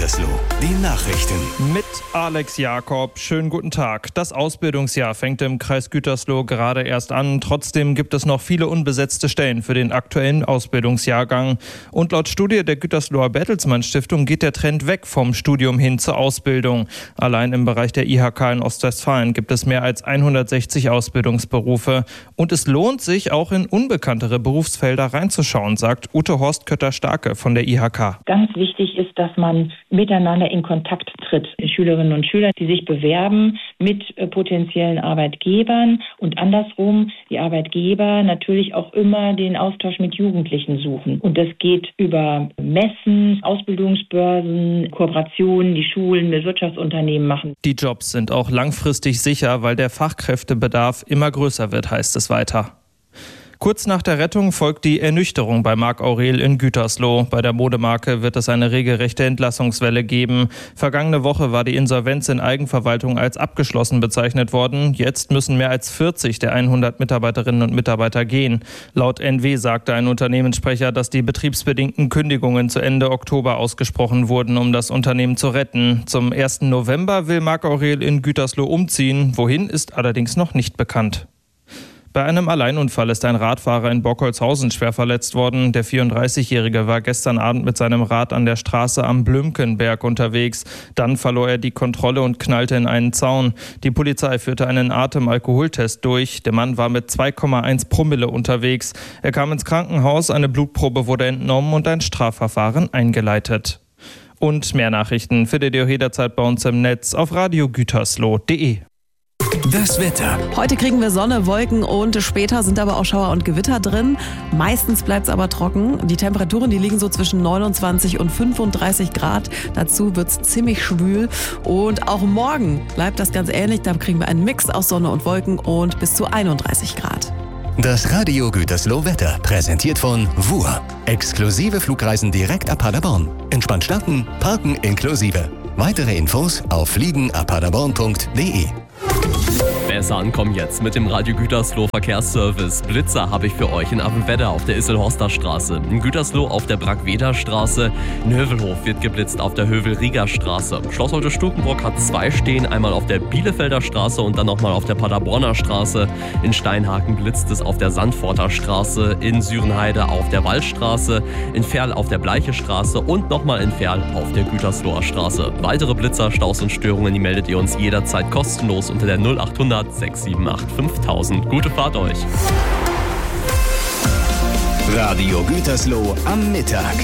Gütersloh, die Nachrichten. Mit Alex Jakob. Schönen guten Tag. Das Ausbildungsjahr fängt im Kreis Gütersloh gerade erst an. Trotzdem gibt es noch viele unbesetzte Stellen für den aktuellen Ausbildungsjahrgang. Und laut Studie der Gütersloher Bertelsmann Stiftung geht der Trend weg vom Studium hin zur Ausbildung. Allein im Bereich der IHK in Ostwestfalen gibt es mehr als 160 Ausbildungsberufe. Und es lohnt sich, auch in unbekanntere Berufsfelder reinzuschauen, sagt Ute Horst-Kötter-Starke von der IHK. Ganz wichtig ist, dass man miteinander in Kontakt tritt. Schülerinnen und Schüler, die sich bewerben mit potenziellen Arbeitgebern und andersrum die Arbeitgeber natürlich auch immer den Austausch mit Jugendlichen suchen. Und das geht über Messen, Ausbildungsbörsen, Kooperationen, die Schulen mit Wirtschaftsunternehmen machen. Die Jobs sind auch langfristig sicher, weil der Fachkräftebedarf immer größer wird, heißt es weiter. Kurz nach der Rettung folgt die Ernüchterung bei Marc Aurel in Gütersloh. Bei der Modemarke wird es eine regelrechte Entlassungswelle geben. Vergangene Woche war die Insolvenz in Eigenverwaltung als abgeschlossen bezeichnet worden. Jetzt müssen mehr als 40 der 100 Mitarbeiterinnen und Mitarbeiter gehen. Laut NW sagte ein Unternehmenssprecher, dass die betriebsbedingten Kündigungen zu Ende Oktober ausgesprochen wurden, um das Unternehmen zu retten. Zum 1. November will Marc Aurel in Gütersloh umziehen. Wohin, ist allerdings noch nicht bekannt. Bei einem Alleinunfall ist ein Radfahrer in Bockholzhausen schwer verletzt worden. Der 34-Jährige war gestern Abend mit seinem Rad an der Straße am Blümkenberg unterwegs. Dann verlor er die Kontrolle und knallte in einen Zaun. Die Polizei führte einen Atemalkoholtest durch. Der Mann war mit 2,1 Promille unterwegs. Er kam ins Krankenhaus, eine Blutprobe wurde entnommen und ein Strafverfahren eingeleitet. Und mehr Nachrichten findet ihr jederzeit bei uns im Netz auf radiogütersloh.de. Das Wetter. Heute kriegen wir Sonne, Wolken und später sind aber auch Schauer und Gewitter drin. Meistens bleibt es aber trocken. Die Temperaturen, die liegen so zwischen 29 und 35 Grad. Dazu wird es ziemlich schwül. Und auch morgen bleibt das ganz ähnlich. Da kriegen wir einen Mix aus Sonne und Wolken und bis zu 31 Grad. Das Radio Gütersloh Wetter präsentiert von WUR. Exklusive Flugreisen direkt ab Paderborn. Entspannt starten, parken inklusive. Weitere Infos auf fliegenabpaderborn.de. Besser ankommen jetzt mit dem Radio Gütersloh Verkehrsservice. Blitzer habe ich für euch in Appenwedder auf der Isselhorster Straße, in Gütersloh auf der Brackweder Straße, in Hövelhof wird geblitzt auf der Hövel-Rieger Straße. Schloss Holte-Stukenbrock hat 2 stehen, einmal auf der Bielefelder Straße und dann nochmal auf der Paderborner Straße. In Steinhaken blitzt es auf der Sandforter Straße, in Sürenheide auf der Waldstraße, in Ferl auf der Bleiche Straße und nochmal in Ferl auf der Gütersloher Straße. Weitere Blitzer, Staus und Störungen, die meldet ihr uns jederzeit kostenlos unter der 0800 678 5000. Gute Fahrt euch. Radio Gütersloh am Mittag.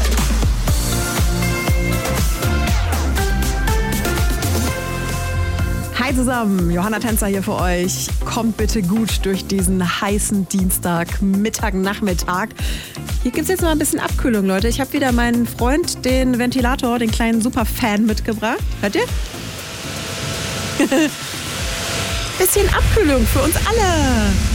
Hi zusammen, Johanna Tänzer hier für euch. Kommt bitte gut durch diesen heißen Dienstag, Mittag, Nachmittag. Hier gibt es jetzt mal ein bisschen Abkühlung, Leute. Ich habe wieder meinen Freund, den Ventilator, den kleinen Superfan mitgebracht. Hört ihr? Bisschen Abkühlung für uns alle.